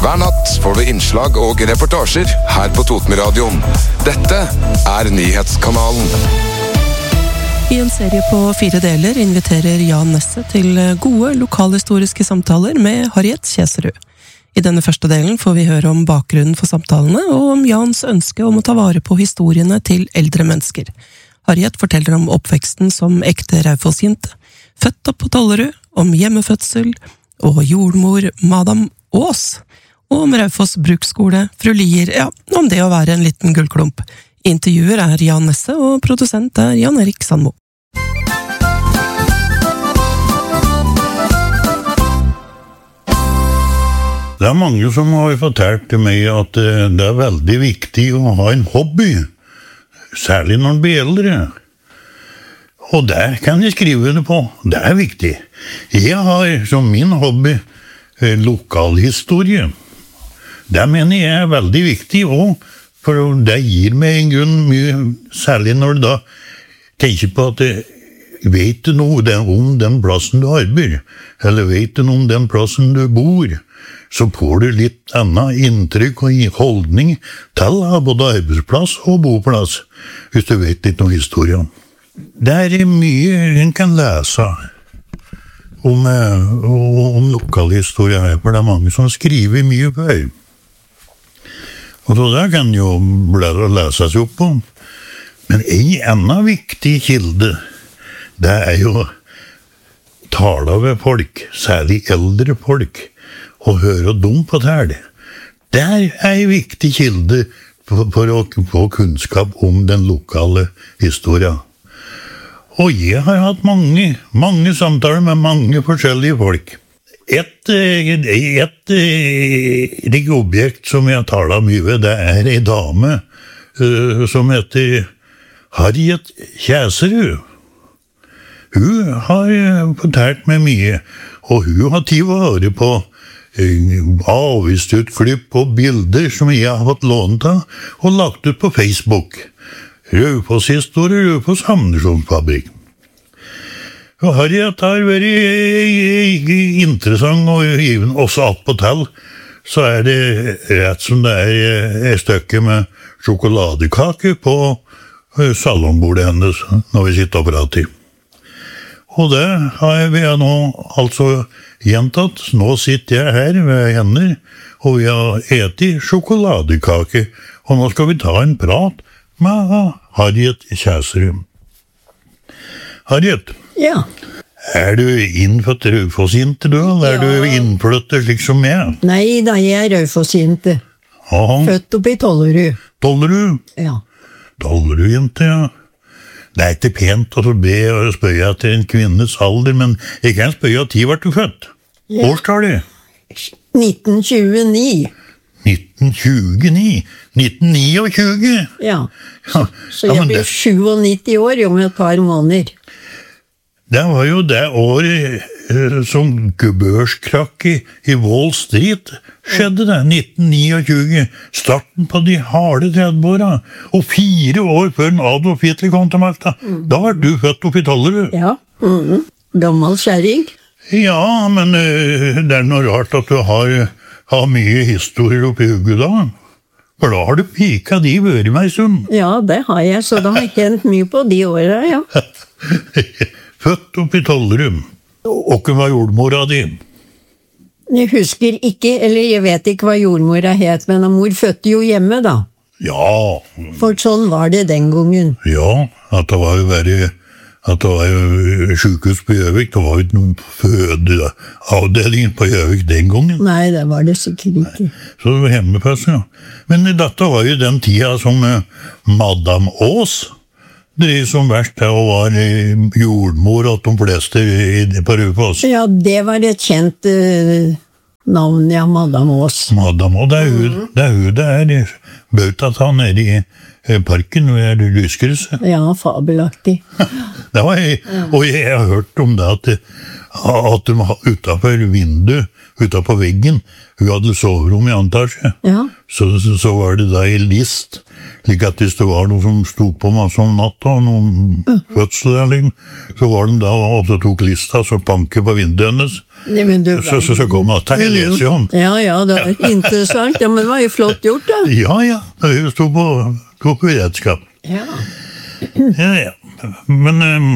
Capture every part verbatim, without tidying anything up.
Hver natt får du innslag og reportasjer her på Totenradioen. Dette er Nyhetskanalen. I en serie på fire deler inviterer Jan Nesse til gode lokalhistoriske samtaler med Harriet Kjæserud. I denne første delen får vi høre om bakgrunnen for samtalene, og om Jans ønske om å ta vare på historiene til eldre mennesker. Harriet forteller om oppveksten som ekte Raufoss-jente, født opp på Tollerud, om hjemmefødsel, og jordmor Madam Aas, og om Raufoss bruksskole, fru Lier, ja, om det å være en liten gullklump. Intervjuer er Jan Nesse, og produsent er Jan Erik Sandmo. Det er mange som har fortalt til meg at det er veldig viktig å ha en hobby, særlig når man blir eldre. Og der kan jeg skrive det på. Det er viktig. Jeg har som min hobby lokalhistorie. Det mener jeg er veldig viktig også, for det gir meg en grunn mye, særlig når du da tenker på at det, vet du noe om den plassen du arbeider, eller vet du noe om den plassen du bor, så får du litt annet inntrykk og holdning til både arbeidsplass og boplass, hvis du vet litt om historien. Det er mye en kan lese om, om lokalhistorie her, for det er mange som skriver mye før. Og så det kan jo blære å lese seg opp om. Men en annen viktig kilde, det er jo tale ved folk, særlig eldre folk, og høre dem fortelle. Det er en viktig kilde for, for å få kunnskap om den lokale historien. Og jeg har hatt mange, mange samtaler med mange forskjellige folk. Et, et, et objekt som jeg taler mye ved, det er en dame uh, som heter Harriet Kjæserud. Hun har fortalt meg mye, og hun har tid å høre på avisutklipp og bilder som jeg har fått lånt av og lagt ut på Facebook. Raufoss historie, Raufoss Hamnesjonsfabrikk. Og Harriet har vært interessant og given også opp og til, så er det rett som det er et stykke med sjokoladekake på salongbordet hennes når vi sitter og prater. Og det har vi nå altså gjentatt. Nå sitter jeg her ved henne, og vi har etet sjokoladekake. Og nå skal vi ta en prat med Harriet Kjæserud. Harriet? Ja. Er du innfødt Raufoss-jente, du? Eller er du innflytter slik som jeg? Nei da, jeg er Raufoss-jente. Født opp i Tollerud. Tollerud? Ja. Tollerud-jente, ja. Det er ikke pent å be og spørre til en kvinnes alder, men jeg kan spørre at tid var du født. Ja. Årstallet? nitten tjueni. nitten tjueni? nitten tjueni? Ja. Ja. Så jeg ja, blir det... syvognitti år om et par måneder. Det var jo det året eh, som børskrakket i Wall Street skjedde det, nitten tjueni. Starten på de harde tredve-åra, og fire år før Adolf Hitler kom til makta. Mm. Da var du født opp i Tollerud. Ja, mm. Gammel kjæring. Ja, men eh, det er noe rart at du har, har mye historier oppi hugget da. For da har du pika de vært meg sunn. Ja, det har jeg, så da har jeg kjent mye på de åra, ja. Født opp i Tollerud. Og hvem var jordmora di? Jeg husker ikke, eller jeg vet ikke hva jordmora het, men mor fødte jo hjemme da. Ja. For sånn var det den gangen. Ja, at det var jo veldig, at det var jo sykehus på Gjøvik, det var jo ikke noen fødeavdeling på Gjøvik den gangen. Nei, det var det sikkert ikke. Nei. Så det var hjemmepass, ja. Men dette var jo den tida som Madam Aas drev som verst til å være jordmor og de fleste på Raufoss. Ja, det var et kjent uh, navn, ja, Madam Aas. Madam Aas, det er hun mm. det er, hun, det er Bautata nede i parken ved Lyskrysset. Ja, fabelaktig. Det var jeg, og jeg har hørt om det at, at de utenfor vinduet, utenfor veggen, hun hadde soverom i antasje. Ja. Så, så, så var det da i list Slik at hvis det var noe som stod på masse om natta, noen fødsel eller noe, så var de da og tok lista, så banket på vinduet hennes. Nei, men du, Så, så, så kom han til, jeg leser jo han. Ja, ja, det er interessant. Ja, men det var jo flott gjort, da. Ja, ja, det stod på, på beredskap. Ja. Ja, ja. Men um,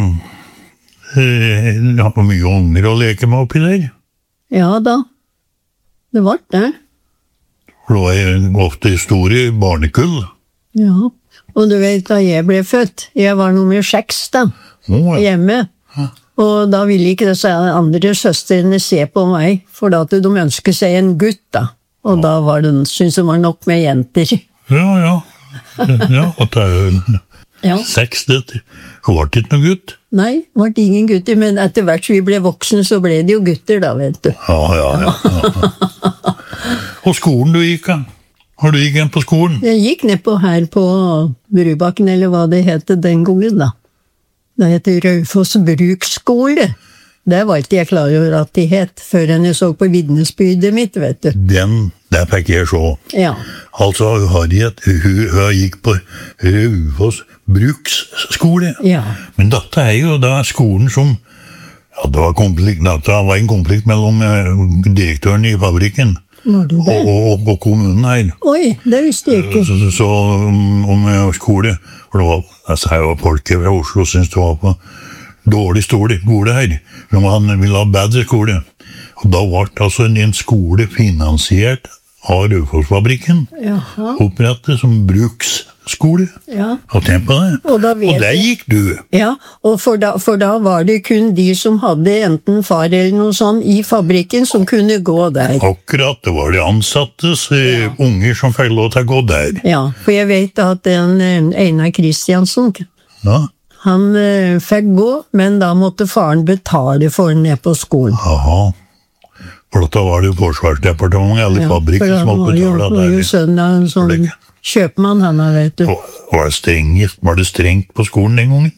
jeg har mye unger å leke med oppi der. Ja da. Det var det. For det var jo ofte store barnekull. Ja. Og du vet, da jeg ble født, jeg var nummer seks da, Oh, ja. hjemme. Og da ville ikke disse andre søstrene se på meg, for da at de ønsket seg en gutt da. Og da var det, synes det var nok med jenter. Ja, ja. Ja, at det er jo Ja. seks, det var ikke noe gutt. Nei, det var ingen gutter, men etter hvert som vi ble voksne, så ble det jo gutter da, vet du. Ja, ja, ja. ja. Og skolen du gikk av? Har du gikk igjen på skolen? Jeg gikk ned på her på Brubakken, eller hva det heter den gangen da. Det heter Raufoss bruksskole. Det var ikke jeg klar over at de het, før enn jeg så på vitnesbyrdet mitt, vet du. Den, der fikk jeg se. Ja. Altså, Harriet, hun, hun gikk på Raufoss bruksskole. Ja. Men dette er jo da skolen som, ja, det var, konflikt, dette var en konflikt mellom eh, direktøren i fabrikken Var det det? og, og, og kommunen her. Oi, det visste jeg ikke. Så, så om, om skole, for det var, altså, her var folk fra Oslo synes det var på dårlig skole, skole her, men han ville ha bedre skole. Og da ble altså en, en skole finansiert av Raufoss-fabrikken, Jaha. opprettet som bruksskole. Ja. Og tenk på det. Og da vet og der jeg- gikk du. Ja, og for da, for da var det kun de som hadde enten far eller noe sånn i fabrikken som kunne gå der. Akkurat, det var de ansattes eh, unger som fikk lov til å gå der. Ja, for jeg vet at den eh, Einar Kristiansen, Ja, han eh, fikk gå, men da måtte faren betale for den ned på skolen. aha. For da var det jo Forsvarsdepartementet eller Ja, fabrikken for som han måtte var jo, betale var jo der. sønn av en sånn Slik. kjøpmann, han har, vet du. Og Var det, strengest, var det strengt på skolen den gangen?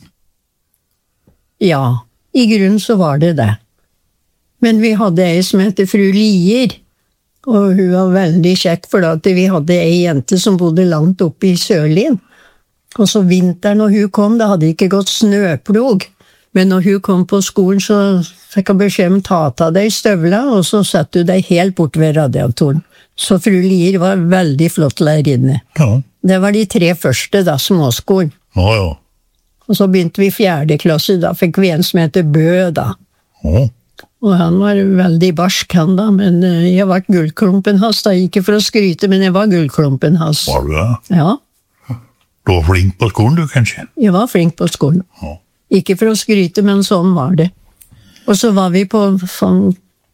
Ja, i grunnen så var det det. Men vi hadde ei som heter fru Lier, og hun var veldig kjekk, for da at vi hadde ei jente som bodde langt oppe i Sørlien. Og så vinteren når hun kom, det hadde ikke gått snøplog. Men når hun kom på skolen, så fikk hun beskjed om ta av deg støvla, og så satt du deg helt bort ved radiatoren. Så fru Lier var veldig flott lærerinne. Ja, Det var de tre første da, småskolen. ja, ja. Og så begynte vi i fjerde klasse, da fikk vi en som heter Bø da. ja. Og han var veldig barsk, han da, men eh, jeg var gullklumpen hans da, ikke for å skryte, men jeg var gullklumpen hans. Var du det? Ja, Du var flink på skolen, du, kanskje? jeg var flink på skolen. Ja. Ikke for å skryte, men sånn var det. Og så var vi på sånn,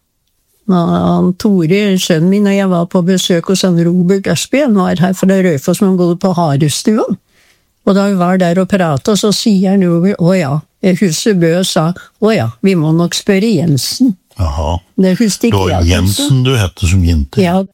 han Tore, sønnen min, og jeg var på besøk hos han Robert Østby, han var her fra Raufoss, som bodde på Harestua. Og da vi var der og pratet, så sier han Robert, å ja, jeg husker Bø sa, å ja, vi må nok spørre Jensen. Jaha. Det husker Det ikke var jeg. altså. Jensen du hette som jente. Ja,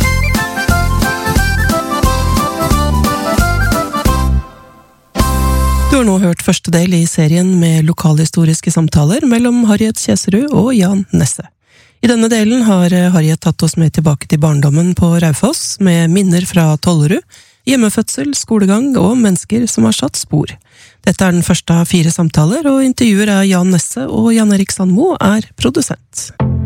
Du har nå hørt første del i serien med lokalhistoriske samtaler mellom Harriet Kjeserud og Jan Nesse. I denne delen har Harriet tatt oss med tilbake til barndommen på Raufoss, med minner fra Tollerud, hjemmefødsel, skolegang og mennesker som har satt spor. Dette er den første av fire samtaler, og intervjuer av Jan Nesse, og Jan Erik Sandmo er produsent.